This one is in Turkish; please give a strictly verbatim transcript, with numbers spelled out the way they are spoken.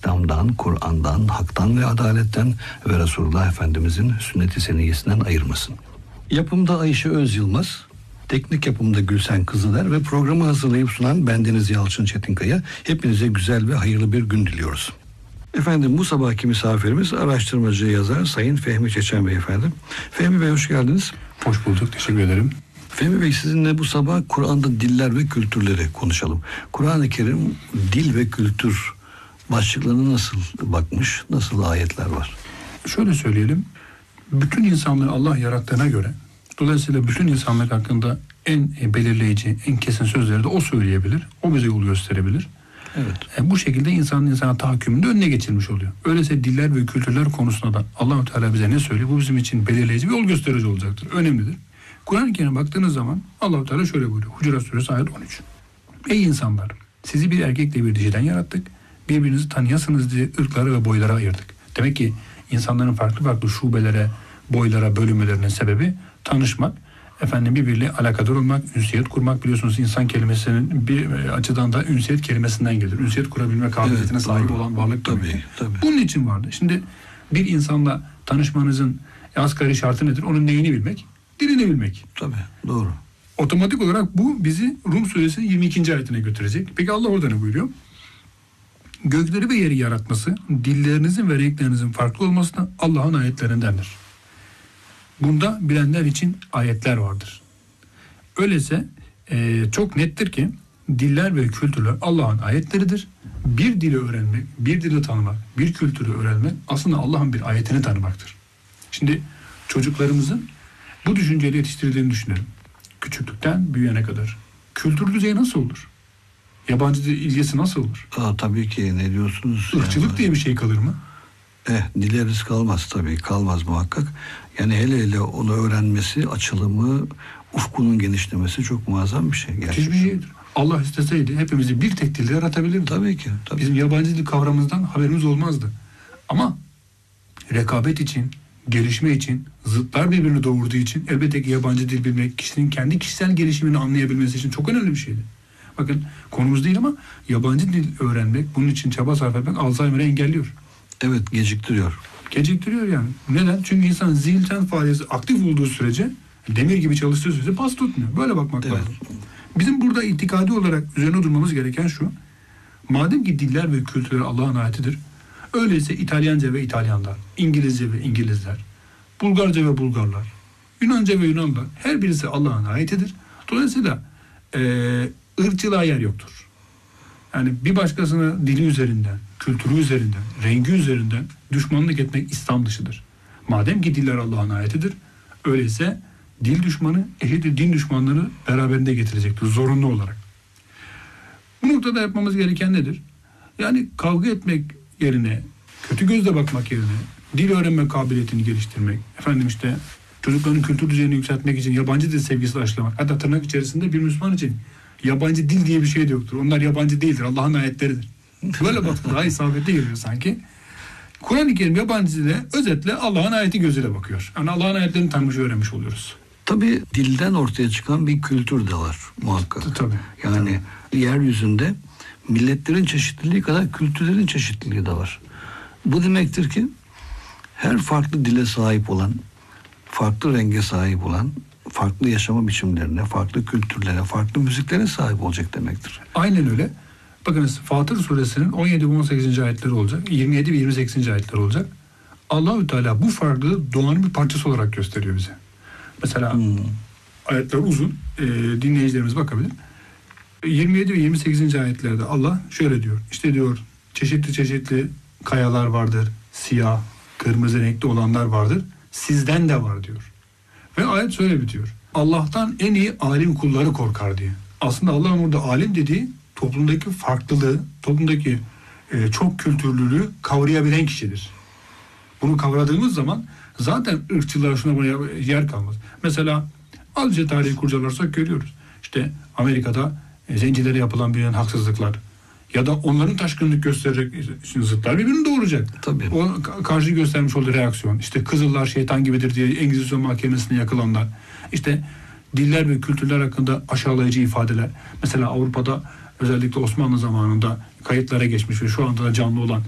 İslam'dan, Kur'an'dan, haktan ve adaletten ve Resulullah Efendimizin sünnet-i seniyyesinden ayırmasın. Yapımda Ayşe Öz Yılmaz, teknik yapımda Gülsen Kızıler ve programı hazırlayıp sunan bendeniz Yalçın Çetinkaya. Hepinize güzel ve hayırlı bir gün diliyoruz. Efendim, bu sabahki misafirimiz araştırmacı yazar Sayın Fehmi Çeçen Bey efendim. Fehmi Bey, hoş geldiniz. Hoş bulduk, teşekkür ederim. Fehmi Bey, sizinle bu sabah Kur'an'da diller ve kültürleri konuşalım. Kur'an-ı Kerim dil ve kültür başlıklarına nasıl bakmış, nasıl ayetler var? Şöyle söyleyelim, bütün insanlığı Allah yarattığına göre, dolayısıyla bütün insanlık hakkında en belirleyici, en kesin sözleri de o söyleyebilir, o bize yolu gösterebilir. Evet. E, bu şekilde insanın insana tahakkümünde önüne geçilmiş oluyor. Öyleyse diller ve kültürler konusunda da Allah-u Teala bize ne söylüyor? Bu bizim için belirleyici ve yol gösterici olacaktır. Önemlidir. Kur'an-ı Kerim'e baktığınız zaman Allah-u Teala şöyle buyuruyor. Hucurat Suresi ayet on üç. Ey insanlar! Sizi bir erkekle bir dişiden yarattık. Birbirinizi tanıyasınız diye ırklara ve boylara ayırdık. Demek ki insanların farklı farklı şubelere, boylara bölünmelerinin sebebi tanışmak, efendim birbiriyle alakadar olmak, ünsiyet kurmak. Biliyorsunuz insan kelimesinin bir açıdan da ünsiyet kelimesinden gelir. Ünsiyet kurabilme kabiliyetine evet, sahip olan varlık tabii, tabii. Bunun için vardı. Şimdi bir insanla tanışmanızın asgari şartı nedir? Onun neyini bilmek? Dilini bilmek. Tabii, doğru. Otomatik olarak bu bizi Rum Suresi yirmi ikinci ayetine götürecek. Peki Allah orada ne buyuruyor? Gökleri ve yeri yaratması, dillerinizin ve renklerinizin farklı olması da Allah'ın ayetlerindendir. Bunda bilenler için ayetler vardır. Öyleyse e, çok nettir ki diller ve kültürler Allah'ın ayetleridir. Bir dili öğrenmek, bir dili tanımak, bir kültürü öğrenmek aslında Allah'ın bir ayetini tanımaktır. Şimdi çocuklarımızın bu düşünceyle yetiştirildiğini düşünelim. Küçüklükten büyüyene kadar. Kültür düzeyi nasıl olur? Yabancı dil ilgisi nasıl olur? Aa, tabii ki, ne diyorsunuz? Irkçılık yani diye bir şey kalır mı? Eh, dileriz kalmaz tabii, kalmaz muhakkak. Yani hele hele onu öğrenmesi, açılımı, ufkunun genişlemesi çok muazzam bir şey. Hiçbir şeydir. Allah isteseydi hepimizi bir tek dilde yaratabilirdi. Tabii ki. Tabii. Bizim yabancı dil kavramımızdan haberimiz olmazdı. Ama rekabet için, gelişme için, zıtlar birbirini doğurduğu için elbette ki yabancı dil bilmek, kişinin kendi kişisel gelişimini anlayabilmesi için çok önemli bir şeydi. Bakın konumuz değil ama yabancı dil öğrenmek, bunun için çaba sarf etmek Alzheimer'ı engelliyor. Evet, geciktiriyor. Geciktiriyor yani. Neden? Çünkü insan zihinsel faaliyeti aktif olduğu sürece, demir gibi çalıştığı sürece pas tutmuyor. Böyle bakmak evet. lazım. Bizim burada itikadi olarak üzerine durmamız gereken şu. Madem ki diller ve kültürler Allah'ın ayetidir, öyleyse İtalyanca ve İtalyanlar, İngilizce ve İngilizler, Bulgarca ve Bulgarlar, Yunanca ve Yunanlar, her birisi Allah'ın ayetidir. Dolayısıyla e, ırkçılığa yer yoktur. Yani bir başkasına dili üzerinden, kültürü üzerinden, rengi üzerinden düşmanlık etmek İslam dışıdır. Madem ki diller Allah'ın ayetidir, öyleyse dil düşmanı eşittir din düşmanları beraberinde getirecektir, zorunlu olarak. Bu noktada yapmamız gereken nedir? Yani kavga etmek yerine, kötü gözle bakmak yerine, dil öğrenme kabiliyetini geliştirmek, efendim işte çocukların kültür düzeyini yükseltmek için yabancı dil sevgisi aşılamak, hatta tırnak içerisinde bir Müslüman için yabancı dil diye bir şey de yoktur. Onlar yabancı değildir, Allah'ın ayetleridir. Böyle baktığı daha isabetli geliyor sanki. Kur'an-ı Kerim yabancı dile özetle Allah'ın ayeti gözüyle bakıyor. Yani Allah'ın ayetlerini tanımış, öğrenmiş oluyoruz. Tabii dilden ortaya çıkan bir kültür de var muhakkak. Tabii. Yani tabii. Yeryüzünde milletlerin çeşitliliği kadar kültürlerin çeşitliliği de var. Bu demektir ki her farklı dile sahip olan, farklı renge sahip olan, farklı yaşama biçimlerine, farklı kültürlere, farklı müziklere sahip olacak demektir. Aynen öyle. Bakınız Fatır Suresinin on yedi ve on sekizinci ayetleri olacak. yirmi yedi ve yirmi sekizinci ayetleri olacak. Allahü Teala bu farklılığı doğanın bir parçası olarak gösteriyor bize. Mesela hmm. ayetler uzun. E, dinleyicilerimiz bakabilir. yirmi yedi ve yirmi sekizinci ayetlerde Allah şöyle diyor. İşte diyor çeşitli çeşitli kayalar vardır. Siyah, kırmızı renkli olanlar vardır. Sizden de var diyor. Ve ayet şöyle bitiyor. Allah'tan en iyi alim kulları korkar diye. Aslında Allah'ın burada alim dediği toplumdaki farklılığı, toplumdaki e, çok kültürlülüğü kavrayabilen kişidir. Bunu kavradığımız zaman zaten ırkçılığa şuna buna yer kalmaz. Mesela azıcık tarihi kurcalarsak görüyoruz. İşte Amerika'da e, zencilere yapılan bir haksızlıklar ya da onların taşkınlık göstererek şimdi zıtlar birbirini doğuracak. Tabii. O karşı göstermiş olduğu reaksiyon. İşte Kızıllar şeytan gibidir diye Engizisyon mahkemesine yakılanlar. İşte diller ve kültürler hakkında aşağılayıcı ifadeler. Mesela Avrupa'da özellikle Osmanlı zamanında kayıtlara geçmiş ve şu anda da canlı olan